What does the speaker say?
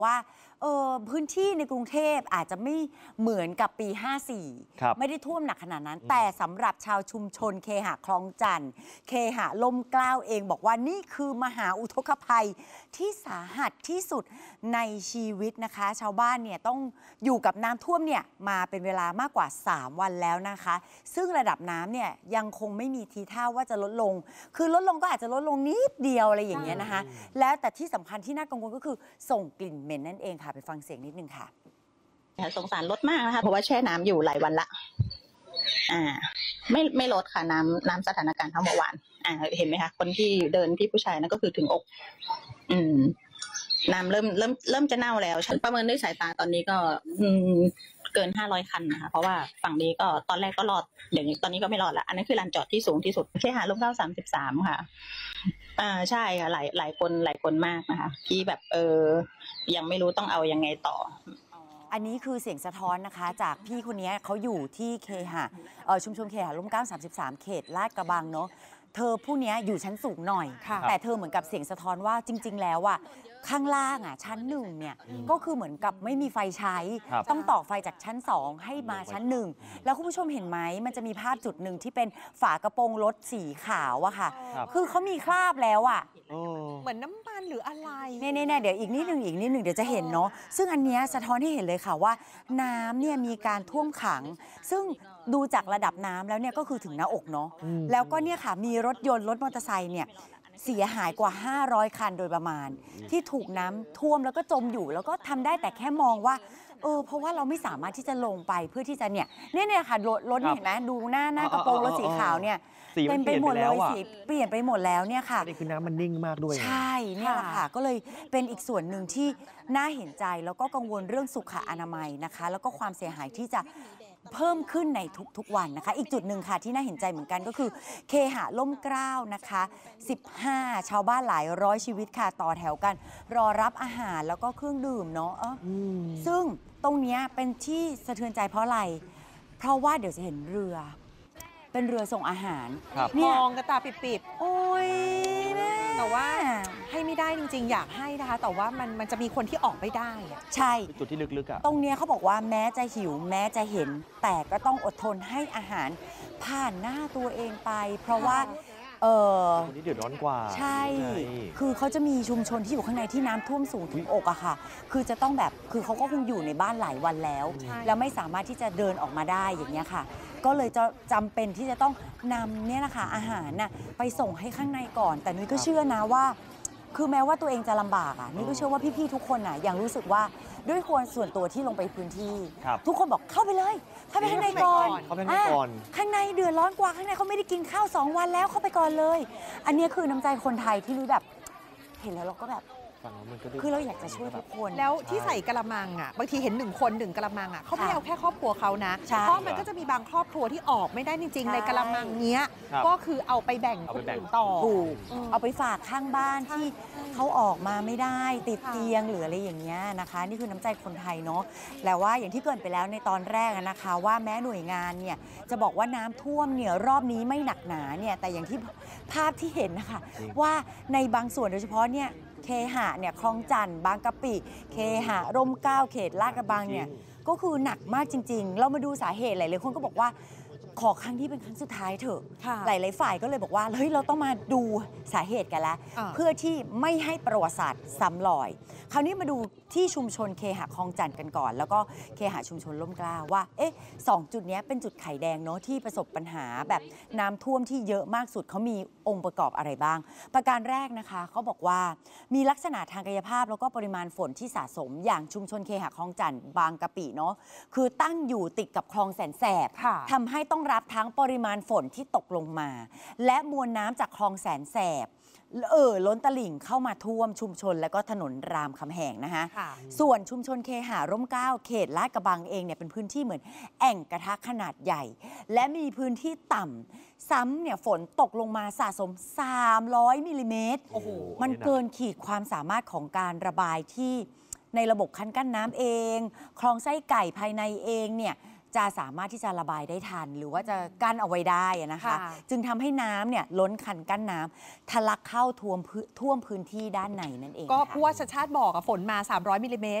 ว่าพื้นที่ในกรุงเทพอาจจะไม่เหมือนกับปี 54 ไม่ได้ท่วมหนักขนาดนั้นแต่สำหรับชาวชุมชนเคหะคลองจันทร์เคหะล่มเกล้าเองบอกว่านี่คือมหาอุทกภัยที่สาหัสที่สุดในชีวิตนะคะชาวบ้านเนี่ยต้องอยู่กับน้ำท่วมเนี่ยมาเป็นเวลามากกว่า3 วันแล้วนะคะซึ่งระดับน้ำเนี่ยยังคงไม่มีทีท่าว่าจะลดลงคือลดลงก็อาจจะลดลงนิดเดียวอะไรอย่างเงี้ยนะคะแล้วแต่ที่สำคัญที่น่ากังวลก็คือส่งกลิ่นเหม็นนั่นเองค่ะไปฟังเสียงนิดนึงค่ะสงสารรถมากนะคะเพราะว่าแช่น้ำอยู่หลายวันละไม่ลดค่ะน้ำสถานการณ์เท่าเมื่อวานเห็นไหมคะคนที่เดินพี่ผู้ชายนั่นก็คือถึงอกน้ำเริ่มจะเน่าแล้วฉันประเมินด้วยสายตาตอนนี้ก็เกิน500 คันนะคะเพราะว่าฝั่งนี้ก็ตอนแรกก็รอดเดี๋ยวนี้ตอนนี้ก็ไม่รอดละอันนี้คือลานจอดที่สูงที่สุดเคหะร่มเกล้า33ค่ะใช่ค่ะหลายคนมากนะคะที่แบบยังไม่รู้ต้องเอายังไงต่ออันนี้คือเสียงสะท้อนนะคะจากพี่คนนี้เขาอยู่ที่เคหะชุมชนเคหะร่มเกล้า33เขตลาดกระบังเนาะเธอผู้นี้อยู่ชั้นสูงหน่อยแต่เธอเหมือนกับเสียงสะท้อนว่าจริงๆแล้วอ่ะข้างล่างชั้น1เนี่ยก็คือเหมือนกับไม่มีไฟใช้ต้องต่อไฟจากชั้น2ให้มาชั้น1แล้วคุณผู้ชมเห็นไหมมันจะมีภาพจุดหนึ่งที่เป็นฝากระโปรงรถสีขาวอะค่ะคือเขามีคราบแล้วอะเหมือนน้ำมันหรืออะไรเนี่ยเดี๋ยวอีกนิดหนึ่งเดี๋ยวจะเห็นเนาะซึ่งอันเนี้ยสะท้อนให้เห็นเลยค่ะว่าน้ำเนี่ยมีการท่วมขังซึ่งดูจากระดับน้ำแล้วเนี่ยก็คือถึงหน้าอกเนาะแล้วก็เนี่ยค่ะมีรถมอเตอร์ไซค์เนี่ยเสียหายกว่า500 คันโดยประมาณที่ถูกน้ำท่วมแล้วก็จมอยู่แล้วก็ทำได้แต่แค่มองว่าเพราะว่าเราไม่สามารถที่จะลงไปเพื่อที่จะเนี่ยค่ะรถเห็นไหมดูหน้ากระโปรงรถสีขาวเนี่ยเต็มไปหมดเลยสีเปลี่ยนไปหมดแล้วเนี่ยค่ะนี่คือน้ำมันนิ่งมากด้วยใช่เนี่ยแหละค่ะก็เลยเป็นอีกส่วนหนึ่งที่น่าเห็นใจแล้วก็กังวลเรื่องสุขอนามัยนะคะแล้วก็ความเสียหายที่จะเพิ่มขึ้นในทุกวันนะคะอีกจุดหนึ่งค่ะที่น่าเห็นใจเหมือนกันก็คือเคหะล่มเกล้านะคะ15ชาวบ้านหลายร้อยชีวิตค่ะต่อแถวกันรอรับอาหารแล้วก็เครื่องดื่มเนาะซึ่งตรงนี้เป็นที่สะเทือนใจเพราะอะไรเพราะว่าเดี๋ยวจะเห็นเรือเป็นเรือส่งอาหารมองกระตาปิดโอ้ยแม่แต่ว่าให้ไม่ได้จริงๆอยากให้นะคะแต่ว่ามันจะมีคนที่ออกไม่ได้ใช่จุดที่ลึกๆตรงนี้เขาบอกว่าแม้จะหิวแม้จะเห็นแต่ก็ต้องอดทนให้อาหารผ่านหน้าตัวเองไปเพราะว่าคนที่เดือดร้อนกว่าใช่คือเขาจะมีชุมชนที่อยู่ข้างในที่น้ำท่วมสูงถึงอกอะค่ะคือจะต้องแบบคือเขาก็คงอยู่ในบ้านหลายวันแล้วแล้วไม่สามารถที่จะเดินออกมาได้อย่างเงี้ยค่ะก็เลยจะจำเป็นที่จะต้องนำเนี่ยนะคะอาหารน่ะไปส่งให้ข้างในก่อนแต่นุ้ยก็เชื่อนะว่าคือแม้ว่าตัวเองจะลำบากนุ้ยก็เชื่อว่าพี่ๆทุกคนน่ะยังรู้สึกว่าด้วยควรส่วนตัวที่ลงไปพื้นที่ทุกคนบอกเข้าไปเลยเข้าไปข้างในก่อนข้างในเดือดร้อนกว่าข้างในเขาไม่ได้กินข้าว2 วันแล้วเข้าไปก่อนเลยอันนี้คือน้ำใจคนไทยที่นุ้ยแบบเห็นแล้วเราก็แบบคือเราอยากจะช่วยทุกคนแล้วที่ใส่กระมังบางทีเห็น1 คน1 กระมังเขาไม่เอาแค่ครอบครัวเขานะเพราะมันก็จะมีบางครอบครัวที่ออกไม่ได้จริงๆในกระมังเนี้ยก็คือเอาไปแบ่งคนอื่นต่อเอาไปฝากข้างบ้านที่เขาออกมาไม่ได้ติดเตียงหรืออะไรอย่างเงี้ยนะคะนี่คือน้ำใจคนไทยเนาะแล้วว่าอย่างที่เกิดไปแล้วในตอนแรกนะคะว่าแม้หน่วยงานเนี่ยจะบอกว่าน้ำท่วมเนี่ยรอบนี้ไม่หนักหนาเนี่ยแต่อย่างที่ภาพที่เห็นนะคะว่าในบางส่วนโดยเฉพาะเนี่ยเคหะเนี่ยคลองจันทร์บางกะปิเคหะร่มเกล้าเขตลาดกระบังเนี่ยก็คือหนักมากจริงๆเรามาดูสาเหตุหลายๆคนก็บอกว่าขอครั้งที่เป็นครั้งสุดท้ายเถอะหลายๆฝ่ายก็เลยบอกว่าเฮ้ยเราต้องมาดูสาเหตุกันแล้วเพื่อที่ไม่ให้ประวัติศาสตร์ซ้ำรอยคราวนี้มาดูที่ชุมชนเคหะคลองจันทร์กันก่อนแล้วก็เคหะชุมชนร่มเกล้าว่า2 จุดนี้เป็นจุดไข่แดงเนาะที่ประสบปัญหาแบบน้ำท่วมที่เยอะมากสุดเขามีองค์ประกอบอะไรบ้างประการแรกนะคะเขาบอกว่ามีลักษณะทางกายภาพแล้วก็ปริมาณฝนที่สะสมอย่างชุมชนเคหะคลองจันทร์บางกะปิเนาะคือตั้งอยู่ติดกับคลองแสนแสบทำให้ต้องรับทั้งปริมาณฝนที่ตกลงมาและมวลน้ำจากคลองแสนแสบล้นตลิ่งเข้ามาท่วมชุมชนและก็ถนนรามคำแหงนะคะส่วนชุมชนเคหะร่มเกล้าเขตลาดกระบังเองเนี่ยเป็นพื้นที่เหมือนแอ่งกระทะขนาดใหญ่และมีพื้นที่ต่ำซ้ำเนี่ยฝนตกลงมาสะสม300 มิลลิเมตรมันเกินขีดความสามารถของการระบายที่ในระบบคันกั้นน้ำเองคลองไส้ไก่ภายในเองเนี่ยจะสามารถที่จะระบายได้ทัน หรือว่าจะกั้นเอาไว้ได้นะคะ จึงทำให้น้ำเนี่ยล้นคันกั้นน้ำทะลักเข้าท่วมพื้นที่ด้านในนั่นเองก็ค่ะผู้ว่าชัดชาติบอกฝนมา300 มิลลิเมตร